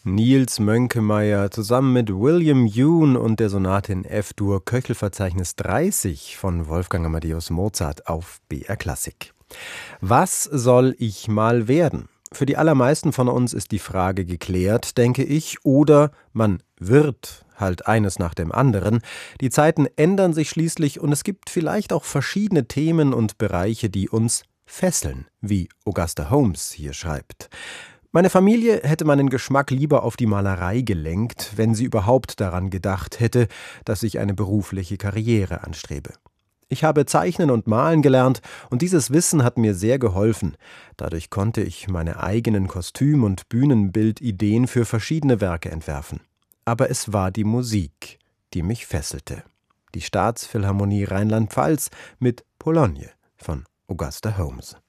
Niels Mönkemeyer zusammen mit William Yoon und der Sonate in F-Dur Köchelverzeichnis 30 von Wolfgang Amadeus Mozart auf BR Klassik. Was soll ich mal werden? Für die allermeisten von uns ist die Frage geklärt, denke ich, oder man wird halt eines nach dem anderen. Die Zeiten ändern sich schließlich und es gibt vielleicht auch verschiedene Themen und Bereiche, die uns fesseln, wie Augusta Holmes hier schreibt. Meine Familie hätte meinen Geschmack lieber auf die Malerei gelenkt, wenn sie überhaupt daran gedacht hätte, dass ich eine berufliche Karriere anstrebe. Ich habe Zeichnen und Malen gelernt und dieses Wissen hat mir sehr geholfen. Dadurch konnte ich meine eigenen Kostüm- und Bühnenbildideen für verschiedene Werke entwerfen. Aber es war die Musik, die mich fesselte. Die Staatsphilharmonie Rheinland-Pfalz mit Pologne von Augusta Holmes.